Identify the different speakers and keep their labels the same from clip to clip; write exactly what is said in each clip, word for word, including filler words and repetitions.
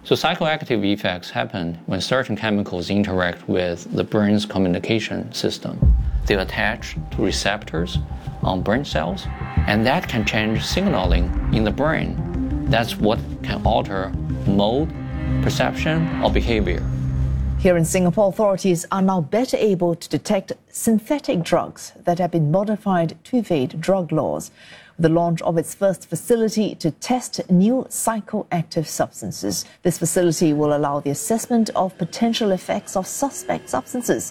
Speaker 1: So psychoactive effects happen when certain chemicals interact with the brain's communication system. They attach to receptors on brain cells, and that can change signaling in the brain. That's what can alter mood, perception, or behavior.
Speaker 2: Here in Singapore, authorities are now better able to detect synthetic drugs that have been modified to evade drug laws. The launch of its first facility to test new psychoactive substances. This facility will allow the assessment of potential effects of suspect substances.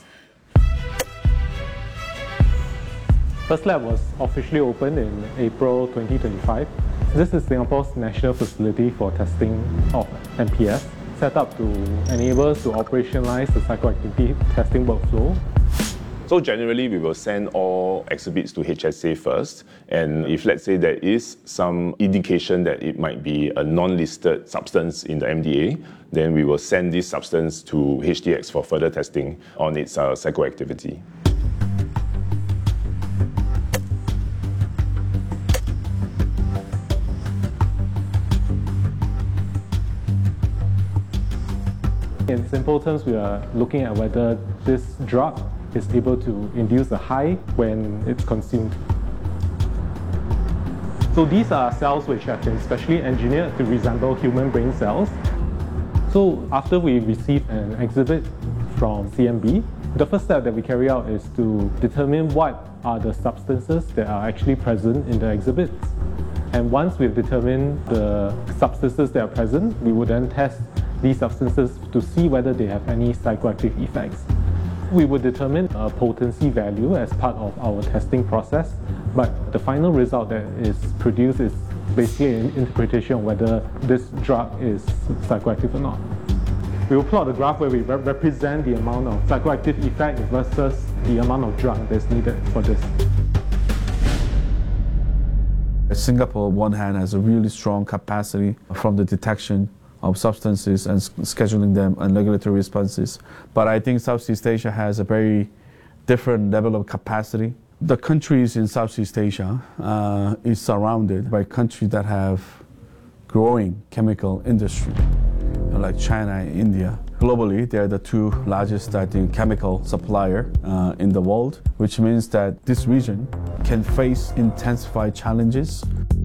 Speaker 3: First lab was officially opened in April twenty twenty-five. This is Singapore's national facility for testing of N P S, set up to enable us to operationalize the psychoactivity testing workflow.
Speaker 4: So generally, we will send all exhibits to H S A first, and if let's say there is some indication that it might be a non-listed substance in the M D A, then we will send this substance to H D X for further testing on its uh, psychoactivity.
Speaker 3: In simple terms, we are looking at whether this drug is able to induce a high when it's consumed. So these are cells which have been specially engineered to resemble human brain cells. So after we receive an exhibit from C M B, the first step that we carry out is to determine what are the substances that are actually present in the exhibits. And once we've determined the substances that are present, we would then test these substances to see whether they have any psychoactive effects. We would determine a potency value as part of our testing process, but the final result that is produced is basically an interpretation of whether this drug is psychoactive or not. We will plot a graph where we re represent the amount of psychoactive effect versus the amount of drug that's needed for this.
Speaker 5: Singapore, on one hand, has a really strong capacity from the detection of substances and scheduling them and regulatory responses. But I think Southeast Asia has a very different level of capacity. The countries in Southeast Asia uh, is surrounded by countries that have growing chemical industry, like China and India. Globally, they're the two largest, I think, chemical supplier uh, in the world, which means that this region can face intensified challenges.